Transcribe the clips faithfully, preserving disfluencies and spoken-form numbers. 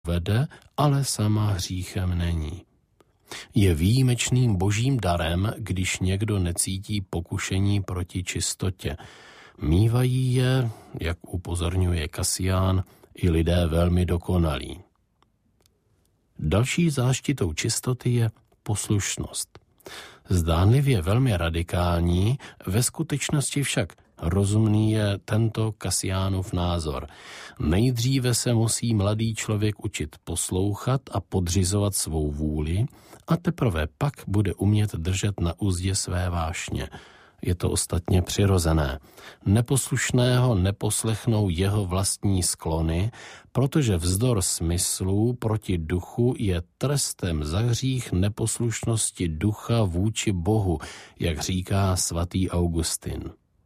vede, ale sama hříchem není. Je výjimečným božím darem, když někdo necítí pokušení proti čistotě. Mívají je, jak upozorňuje Kasián, i lidé velmi dokonalí. Další záštitou čistoty je poslušnost. Zdánlivě velmi radikální, ve skutečnosti však rozumný je tento Kasiánův názor. Nejdříve se musí mladý člověk učit poslouchat a podřizovat svou vůli a teprve pak bude umět držet na uzdě své vášně. Je to ostatně přirozené. Neposlušného neposlechnou jeho vlastní sklony, protože vzdor smyslů proti duchu je trestem za hřích neposlušnosti ducha vůči Bohu, jak říká svatý Augustin.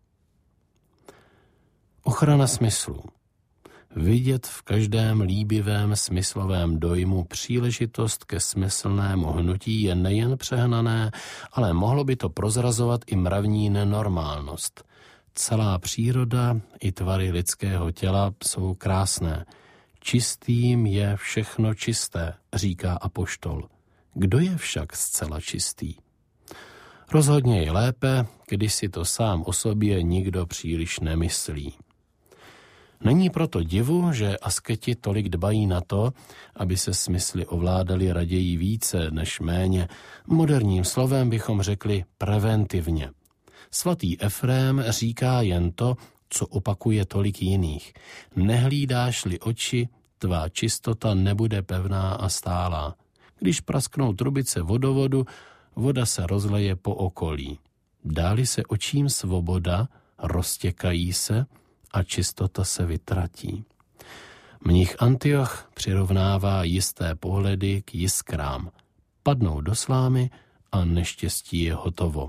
Ochrana smyslů. Vidět v každém líbivém smyslovém dojmu příležitost ke smyslnému hnutí je nejen přehnané, ale mohlo by to prozrazovat i mravní nenormálnost. Celá příroda i tvary lidského těla jsou krásné. Čistým je všechno čisté, říká apoštol. Kdo je však zcela čistý? Rozhodně je lépe, když si to sám o sobě nikdo příliš nemyslí. Není proto divu, že asketi tolik dbají na to, aby se smysly ovládali raději více než méně. Moderním slovem bychom řekli preventivně. Svatý Efrém říká jen to, co opakuje tolik jiných. Nehlídáš-li oči, tvá čistota nebude pevná a stálá. Když prasknou trubice vodovodu, voda se rozleje po okolí. Dá-li se očím svoboda, roztěkají se a čistota se vytratí. Mnich Antioch přirovnává jisté pohledy k jiskrám. Padnou do slámy a neštěstí je hotovo.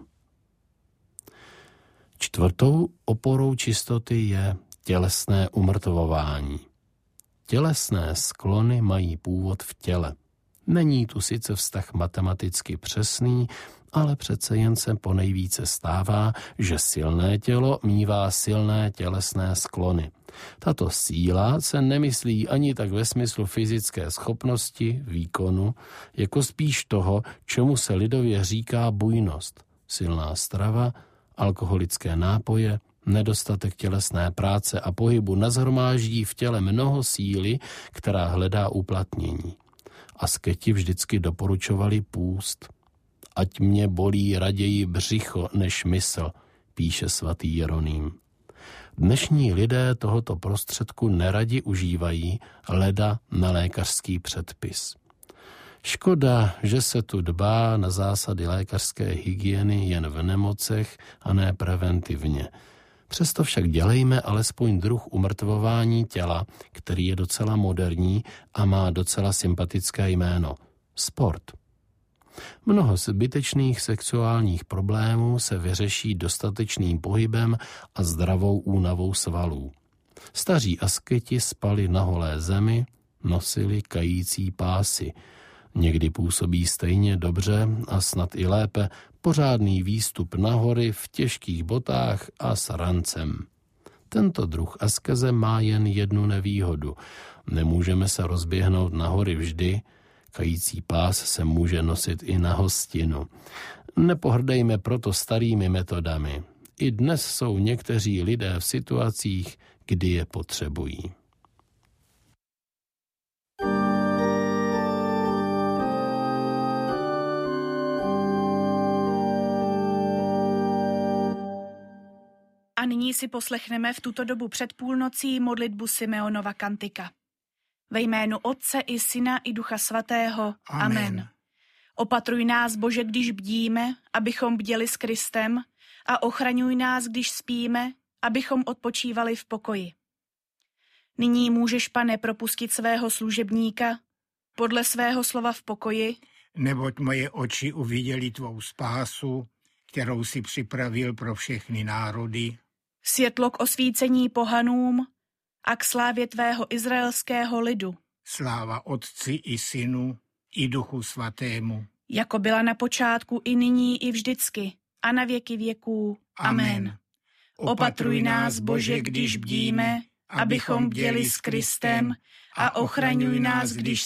Čtvrtou oporou čistoty je tělesné umrtvování. Tělesné sklony mají původ v těle. Není tu sice vztah matematicky přesný, ale přece jen se ponejvíce stává, že silné tělo mívá silné tělesné sklony. Tato síla se nemyslí ani tak ve smyslu fyzické schopnosti, výkonu, jako spíš toho, čemu se lidově říká bujnost. Silná strava, alkoholické nápoje, nedostatek tělesné práce a pohybu nashromáždí v těle mnoho síly, která hledá uplatnění. Asketi vždycky doporučovali půst. Ať mě bolí raději břicho než mysl, píše svatý Jeroným. Dnešní lidé tohoto prostředku neradi užívají, leda na lékařský předpis. Škoda, že se tu dbá na zásady lékařské hygieny jen v nemocech a ne preventivně. Přesto však dělejme alespoň druh umrtvování těla, který je docela moderní a má docela sympatické jméno – sport. Mnoho zbytečných sexuálních problémů se vyřeší dostatečným pohybem a zdravou únavou svalů. Staří asketi spali na holé zemi, nosili kající pásy. Někdy působí stejně dobře a snad i lépe pořádný výstup na hory v těžkých botách a s rancem. Tento druh askeze má jen jednu nevýhodu. Nemůžeme se rozběhnout na hory vždy, kající pás se může nosit i na hostinu. Nepohrdejme proto starými metodami. I dnes jsou někteří lidé v situacích, kdy je potřebují. A nyní si poslechneme v tuto dobu před půlnocí modlitbu Simeonova kantika. Ve jménu Otce i Syna i Ducha Svatého. Amen. Amen. Opatruj nás, Bože, když bdíme, abychom bděli s Kristem, a ochraňuj nás, když spíme, abychom odpočívali v pokoji. Nyní můžeš, Pane, propustit svého služebníka podle svého slova v pokoji, neboť moje oči uviděli tvou spásu, kterou si připravil pro všechny národy. Světlo k osvícení pohanům a k slávě tvého izraelského lidu. Sláva Otci i Synu i Duchu Svatému. Jako byla na počátku i nyní i vždycky a na věky věků. Amen. Amen. Opatruj nás, Bože, když bdíme, abychom bděli s Kristem, a ochraňuj nás, když